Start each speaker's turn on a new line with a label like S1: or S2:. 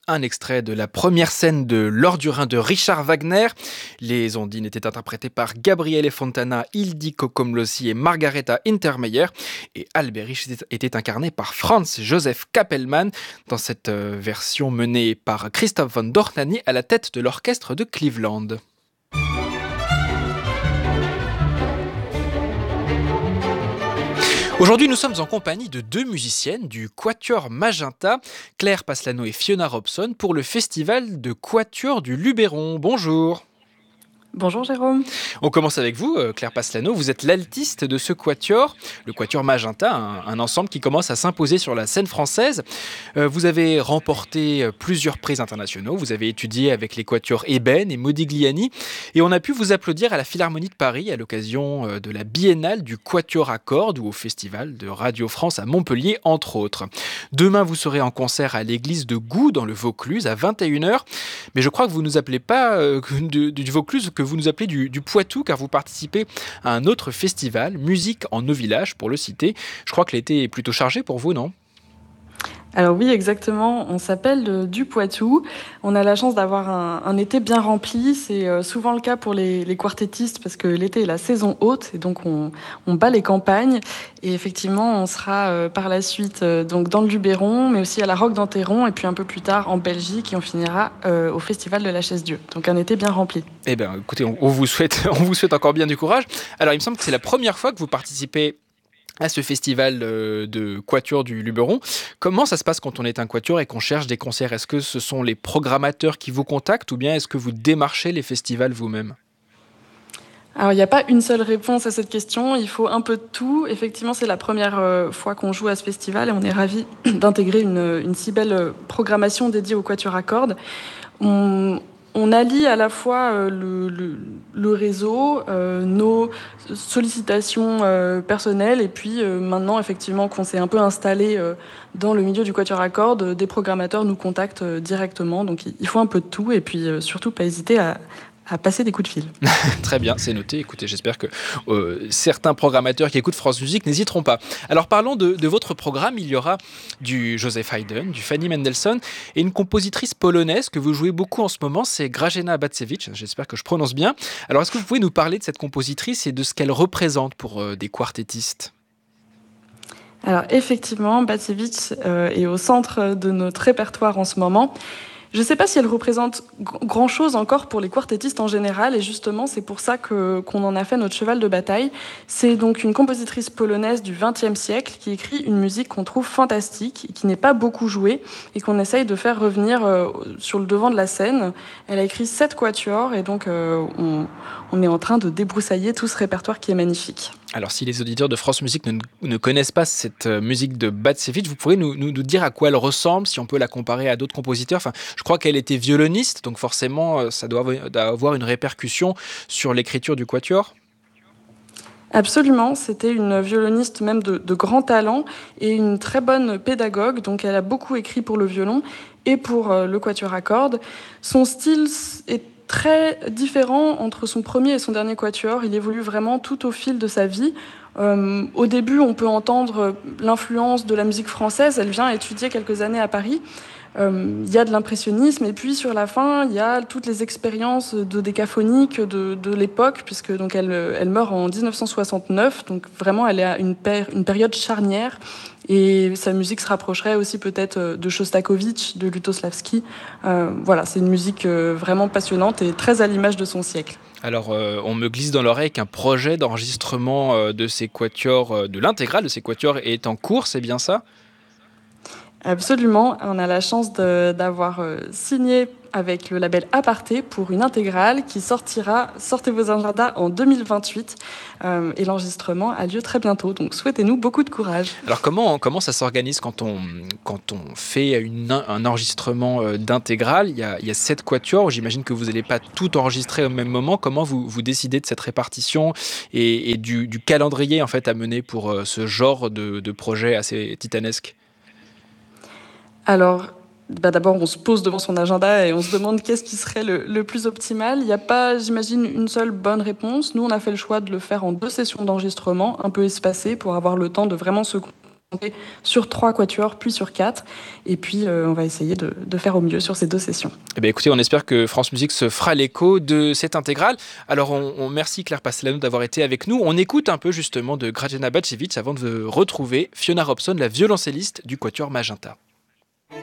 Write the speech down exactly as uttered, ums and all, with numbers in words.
S1: un extrait de la première scène de L'Or du Rhin de Richard Wagner. Les Ondines étaient interprétées par Gabriele Fontana, Ildiko Komlossi et Margareta Intermeyer. Et Alberich était, était incarné par Franz Joseph Kappelmann dans cette euh, version menée par Christoph von Dohnanyi à la tête de l'orchestre de Cleveland. Aujourd'hui, nous sommes en compagnie de deux musiciennes du Quatuor Magenta, Claire Paslano et Fiona Robson, pour le festival de Quatuor du Luberon. Bonjour.
S2: Bonjour Jérôme.
S1: On commence avec vous, Claire Paslano. Vous êtes l'altiste de ce quatuor, le Quatuor Magenta, un, un ensemble qui commence à s'imposer sur la scène française. Euh, vous avez remporté plusieurs prix internationaux. Vous avez étudié avec les quatuors Eben et Modigliani. Et on a pu vous applaudir à la Philharmonie de Paris à l'occasion de la biennale du Quatuor à cordes ou au festival de Radio France à Montpellier, entre autres. Demain, vous serez en concert à l'église de Goux dans le Vaucluse à vingt et une heures. Mais je crois que vous ne nous appelez pas euh, du, du Vaucluse, que vous nous appelez du, du Poitou, car vous participez à un autre festival, Musique en nos villages, pour le citer. Je crois que l'été est plutôt chargé pour vous, non ?
S2: Alors oui, exactement. On s'appelle euh, du Poitou. On a la chance d'avoir un, un été bien rempli. C'est euh, souvent le cas pour les, les quartettistes parce que l'été est la saison haute et donc on, on bat les campagnes. Et effectivement, on sera euh, par la suite euh, donc dans le Luberon, mais aussi à la Roque d'Enterron et puis un peu plus tard en Belgique et on finira euh, au Festival de la Chaise-Dieu. Donc un été bien rempli.
S1: Eh bien, écoutez, on, on vous souhaite, on vous souhaite encore bien du courage. Alors, il me semble que c'est la première fois que vous participez à ce festival de quatuor du Luberon. Comment ça se passe quand on est un quatuor et qu'on cherche des concerts ? Est-ce que ce sont les programmateurs qui vous contactent ou bien est-ce que vous démarchez les festivals vous-même ?
S2: Alors, il n'y a pas une seule réponse à cette question, il faut un peu de tout. Effectivement, c'est la première euh, fois qu'on joue à ce festival et on est ravis d'intégrer une, une si belle programmation dédiée au quatuor à cordes. On, on allie à la fois euh, le, le, le réseau, euh, nos sollicitations euh, personnelles et puis euh, maintenant, effectivement, qu'on s'est un peu installé euh, dans le milieu du quatuor à cordes, des programmateurs nous contactent euh, directement. Donc, il faut un peu de tout et puis euh, surtout pas hésiter à à passer des coups de fil.
S1: Très bien, c'est noté. Écoutez, j'espère que euh, certains programmateurs qui écoutent France Musique n'hésiteront pas. Alors parlons de, de votre programme. Il y aura du Joseph Haydn, du Fanny Mendelssohn et une compositrice polonaise que vous jouez beaucoup en ce moment, c'est Grażyna Bacewicz. J'espère que je prononce bien. Alors est-ce que vous pouvez nous parler de cette compositrice et de ce qu'elle représente pour euh, des quartettistes ?
S2: Alors effectivement, Bacewicz euh, est au centre de notre répertoire en ce moment. Je ne sais pas si elle représente grand-chose encore pour les quartettistes en général, et justement, c'est pour ça que, qu'on en a fait notre cheval de bataille. C'est donc une compositrice polonaise du vingtième siècle qui écrit une musique qu'on trouve fantastique, qui n'est pas beaucoup jouée, et qu'on essaye de faire revenir euh, sur le devant de la scène. Elle a écrit sept quatuors, et donc euh, on, on est en train de débroussailler tout ce répertoire qui est magnifique.
S1: Alors, si les auditeurs de France Musique ne, ne connaissent pas cette musique de Bacewicz, vous pourrez nous, nous, nous dire à quoi elle ressemble, si on peut la comparer à d'autres compositeurs. Enfin, je crois qu'elle était violoniste, donc forcément, ça doit avoir une répercussion sur l'écriture du quatuor.
S2: Absolument, c'était une violoniste même de, de grand talent et une très bonne pédagogue, donc elle a beaucoup écrit pour le violon et pour euh, le quatuor à cordes. Son style est très différent entre son premier et son dernier quatuor. Il évolue vraiment tout au fil de sa vie. Euh, au début, on peut entendre l'influence de la musique française. Elle vient étudier quelques années à Paris. Euh, il y a de l'impressionnisme et puis sur la fin il y a toutes les expériences de décaphonique de, de l'époque puisque donc elle, elle meurt en dix-neuf cent soixante-neuf, donc vraiment elle est à une, péri- une période charnière et sa musique se rapprocherait aussi peut-être de Shostakovich, de Lutosławski. Euh, voilà, c'est une musique vraiment passionnante et très à l'image de son siècle.
S1: Alors, euh, on me glisse dans l'oreille qu'un projet d'enregistrement euh, de ces quatuors, euh, de l'intégrale de ces quatuors est en cours, c'est bien ça ?
S2: Absolument, on a la chance de, d'avoir euh, signé avec le label Aparté pour une intégrale qui sortira, sortez vos agendas, en deux mille vingt-huit euh, et l'enregistrement a lieu très bientôt, donc souhaitez-nous beaucoup de courage.
S1: Alors comment, comment ça s'organise quand on, quand on fait une, un enregistrement d'intégrale ? Il y a, il y a sept quatuors, j'imagine que vous n'allez pas tout enregistrer au même moment. Comment vous, vous décidez de cette répartition et, et du, du calendrier en fait, à mener pour euh, ce genre de, de projet assez titanesque ?
S2: Alors, bah d'abord, on se pose devant son agenda et on se demande qu'est-ce qui serait le, le plus optimal. Il n'y a pas, j'imagine, une seule bonne réponse. Nous, on a fait le choix de le faire en deux sessions d'enregistrement, un peu espacées, pour avoir le temps de vraiment se concentrer sur trois quatuors, puis sur quatre. Et puis, euh, on va essayer de, de faire au mieux sur ces deux sessions.
S1: Eh bien, écoutez, on espère que France Musique se fera l'écho de cette intégrale. Alors, on, on merci Claire Pastelano d'avoir été avec nous. On écoute un peu justement de Grażyna Bacewicz avant de retrouver Fiona Robson, la violoncelliste du quatuor Magenta.